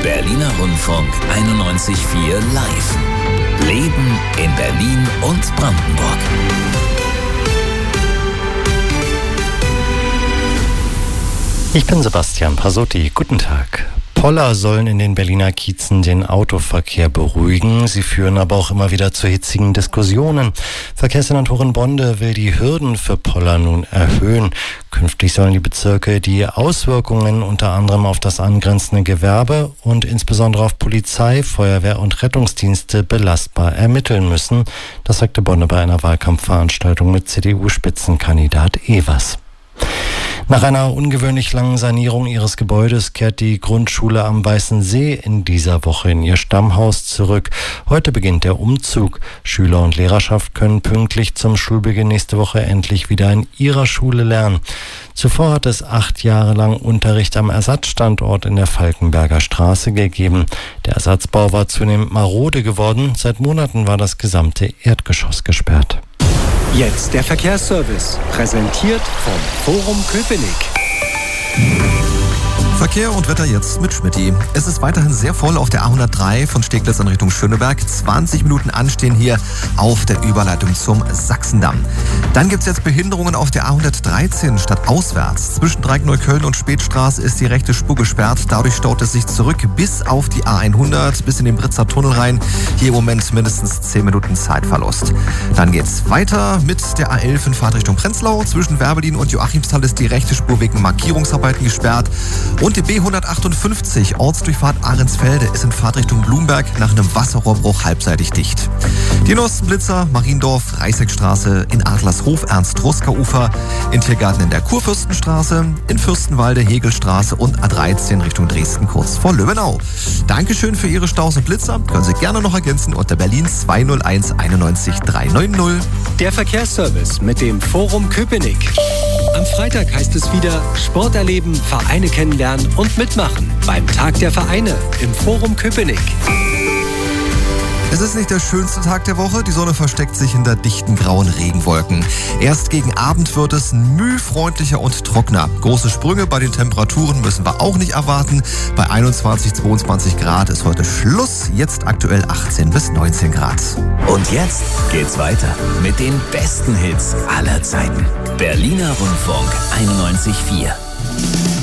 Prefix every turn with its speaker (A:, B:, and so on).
A: Berliner Rundfunk 91.4 Live. Leben in Berlin und Brandenburg.
B: Ich bin Sebastian Prasotti. Guten Tag. Poller sollen in den Berliner Kiezen den Autoverkehr beruhigen. Sie führen aber auch immer wieder zu hitzigen Diskussionen. Verkehrssenatorin Bonde will die Hürden für Poller nun erhöhen. Künftig sollen die Bezirke die Auswirkungen unter anderem auf das angrenzende Gewerbe und insbesondere auf Polizei, Feuerwehr und Rettungsdienste belastbar ermitteln müssen. Das sagte Bonde bei einer Wahlkampfveranstaltung mit CDU-Spitzenkandidat Evers. Nach einer ungewöhnlich langen Sanierung ihres Gebäudes kehrt die Grundschule am Weißen See in dieser Woche in ihr Stammhaus zurück. Heute beginnt der Umzug. Schüler und Lehrerschaft können pünktlich zum Schulbeginn nächste Woche endlich wieder in ihrer Schule lernen. Zuvor hat es 8 Jahre lang Unterricht am Ersatzstandort in der Falkenberger Straße gegeben. Der Ersatzbau war zunehmend marode geworden. Seit Monaten war das gesamte Erdgeschoss gesperrt.
C: Jetzt der Verkehrsservice, präsentiert vom Forum Köpenick.
D: Verkehr und Wetter jetzt mit Schmitty. Es ist weiterhin sehr voll auf der A103 von Steglitz in Richtung Schöneberg. 20 Minuten anstehen hier auf der Überleitung zum Sachsendamm. Dann gibt es jetzt Behinderungen auf der A113 stadtauswärts. Zwischen Dreieck-Neukölln und Spätstraße ist die rechte Spur gesperrt. Dadurch staut es sich zurück bis auf die A100, bis in den Britzer Tunnel rein. Hier im Moment mindestens 10 Minuten Zeitverlust. Dann geht's weiter mit der A11 in Fahrtrichtung Prenzlau. Zwischen Werbelin und Joachimsthal ist die rechte Spur wegen Markierungsarbeiten gesperrt. Und die B158 Ortsdurchfahrt Ahrensfelde ist in Fahrtrichtung Blumberg nach einem Wasserrohrbruch halbseitig dicht. Die Blitzer, Mariendorf, Reißeckstraße, in Adlershof, Ernst-Ruska-Ufer, in Tiergarten in der Kurfürstenstraße, in Fürstenwalde, Hegelstraße und A13 Richtung Dresden kurz vor Löwenau. Dankeschön für Ihre Staus und Blitzer. Können Sie gerne noch ergänzen unter Berlin 201 91 390.
C: Der Verkehrsservice mit dem Forum Köpenick. Am Freitag heißt es wieder Sport erleben, Vereine kennenlernen und mitmachen beim Tag der Vereine im Forum Köpenick.
D: Es ist nicht der schönste Tag der Woche. Die Sonne versteckt sich hinter dichten grauen Regenwolken. Erst gegen Abend wird es mühfreundlicher und trockener. Große Sprünge bei den Temperaturen müssen wir auch nicht erwarten. Bei 21, 22 Grad ist heute Schluss. Jetzt aktuell 18 bis 19 Grad.
A: Und jetzt geht's weiter mit den besten Hits aller Zeiten. Berliner Rundfunk 91.4.